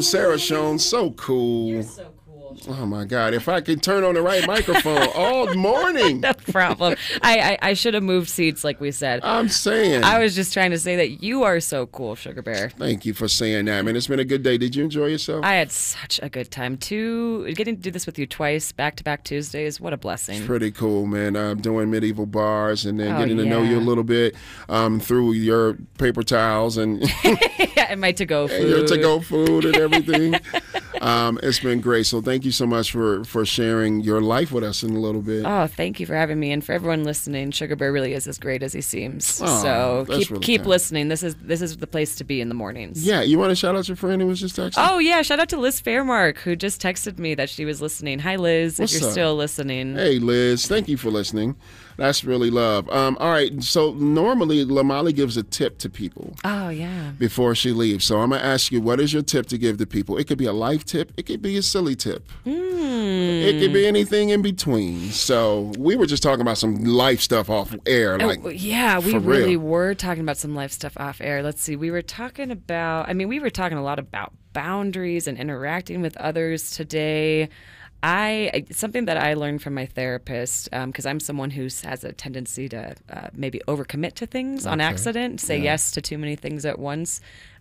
Sarah Schoen, so cool. You're so cool. Oh my God! If I could turn on the right microphone all morning. No problem. I should have moved seats, like we said. I'm saying. I was just trying to say that you are so cool, Sugar Bear. Thank you for saying that, man. It's been a good day. Did you enjoy yourself? I had such a good time. Getting to do this with you twice, back-to-back Tuesdays. What a blessing. Pretty cool, man. Doing medieval bars and then Oh, getting to know you a yeah. little bit through your paper towels and And my to-go food. your to-go food and everything. It's been great. So thank you so much for sharing your life with us in a little bit. Oh, thank you for having me, and for everyone listening. Sugar Bear really is as great as he seems. Oh, so that's really keep kind. listening. This is the place to be in the mornings. Yeah, you want to shout out your friend who was just texting? Oh yeah, shout out to Liz Fairmark who just texted me that she was listening. Hi Liz, What's if you're up? still listening. Hey, Liz. Thank you for listening. That's really love. All right. So normally, Lamali gives a tip to people Oh yeah. before she leaves. So I'm going to ask you, what is your tip to give to people? It could be a life tip. It could be a silly tip. It could be anything in between. So we were just talking about some life stuff off air. Like, Yeah, we for really real. were talking about some life stuff off air. Let's see. We were talking a lot about boundaries and interacting with others today. Something that I learned from my therapist, because I'm someone who has a tendency to maybe overcommit to things on accident, say yes to too many things at once.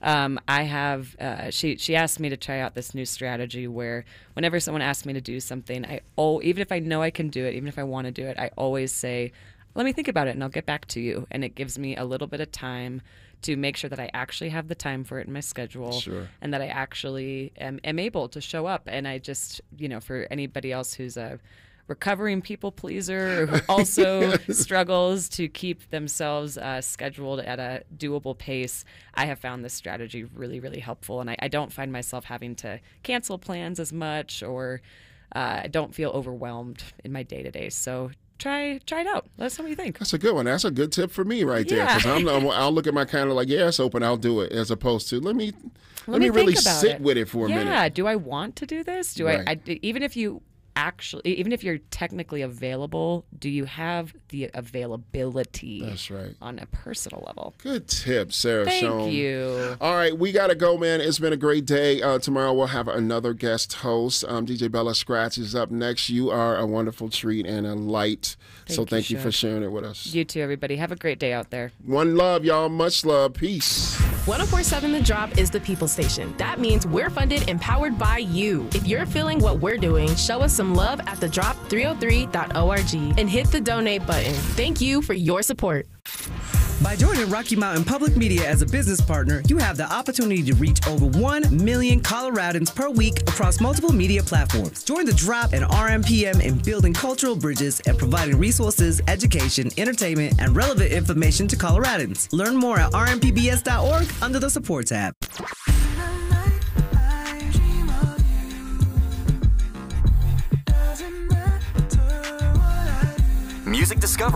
She asked me to try out this new strategy where whenever someone asks me to do something, even if I know I can do it, even if I want to do it, I always say, let me think about it and I'll get back to you. And it gives me a little bit of time to make sure that I actually have the time for it in my schedule. Sure. And that I actually am able to show up. And I just, for anybody else who's a recovering people pleaser or who also struggles to keep themselves scheduled at a doable pace, I have found this strategy really, really helpful. And I don't find myself having to cancel plans as much, or I don't feel overwhelmed in my day-to-day. So try it out. Let us know what you think. that's a good one. That's a good tip for me right there. Yeah. Because I'll look at my calendar like, yeah, it's open. I'll do it. As opposed to, let me really think about sit it. with it for a minute. Yeah. Do I want to do this? Right. Even if you're technically available, do you have the availability? That's right. On a personal level. Good tip, Sarah Thank Schoen. you. All right, we got to go, man. It's been a great day. Tomorrow we'll have another guest host. DJ Bella Scratch is up next. You are a wonderful treat and a light. Thank you for Shug. sharing it with us. You too, everybody. Have a great day out there. One love, y'all. Much love. Peace. 1047 The Drop is the people station. That means we're funded and powered by you. If you're feeling what we're doing, show us some love at thedrop303.org and hit the donate button. Thank you for your support. By joining Rocky Mountain Public Media as a business partner, you have the opportunity to reach over 1 million Coloradans per week across multiple media platforms. Join the Drop and RMPM in building cultural bridges and providing resources, education, entertainment, and relevant information to Coloradans. Learn more at rmpbs.org under the support tab. Music Discovery.